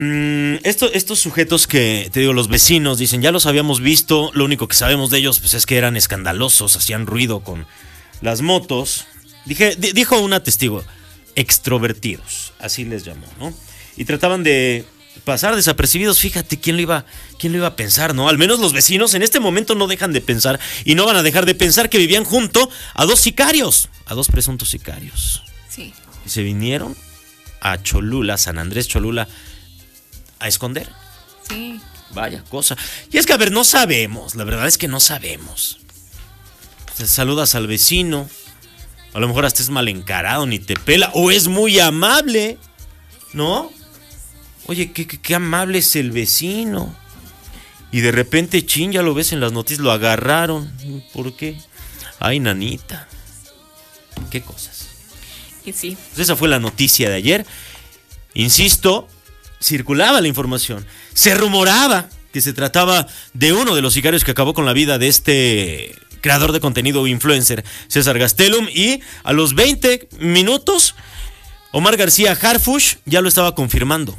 Estos sujetos que, te digo, los vecinos dicen, ya los habíamos visto, lo único que sabemos de ellos pues, es que eran escandalosos, hacían ruido con las motos. Dijo una testigo, extrovertidos, así les llamó, ¿no? Y trataban de pasar desapercibidos, fíjate, ¿quién lo iba a pensar, no? Al menos los vecinos en este momento no dejan de pensar y no van a dejar de pensar que vivían junto a dos presuntos sicarios. Sí. Y se vinieron a Cholula, San Andrés Cholula, a esconder. Sí. Vaya cosa. Y es que, a ver, no sabemos, la verdad es que no sabemos. Saludas al vecino, a lo mejor hasta es mal encarado, ni te pela, o es muy amable, ¿no? Oye, qué amable es el vecino. Y de repente, chin, ya lo ves en las noticias, lo agarraron. ¿Por qué? Ay, nanita. Qué cosas. Y sí. Pues esa fue la noticia de ayer. Insisto, circulaba la información. Se rumoraba que se trataba de uno de los sicarios que acabó con la vida de este creador de contenido influencer, César Gastelum. Y a los 20 minutos, Omar García Harfuch ya lo estaba confirmando.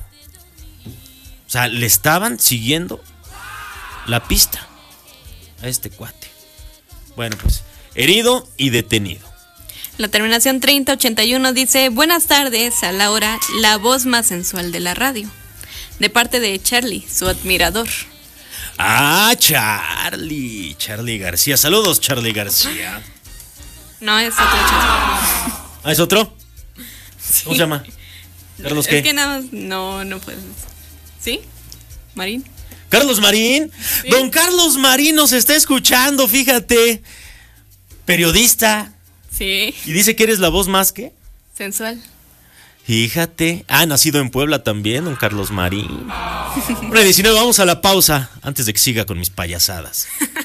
O sea, le estaban siguiendo la pista a este cuate. Bueno, pues, herido y detenido. La terminación 3081 dice: buenas tardes, a Laura, la voz más sensual de la radio. De parte de Charlie, su admirador. Ah, Charlie García. Saludos, Charlie García. No, es otro Charlie. ¿Ah, es otro? Sí. ¿Cómo se llama? ¿Carlos qué? Es que nada más, no puedes. ¿Sí? ¿Marín? ¿Carlos Marín? Sí. Don Carlos Marín nos está escuchando, fíjate. Periodista. Sí. Y dice que eres la voz más, ¿qué? Sensual. Fíjate. Ah, nacido en Puebla también, don Carlos Marín. 19, vamos a la pausa antes de que siga con mis payasadas.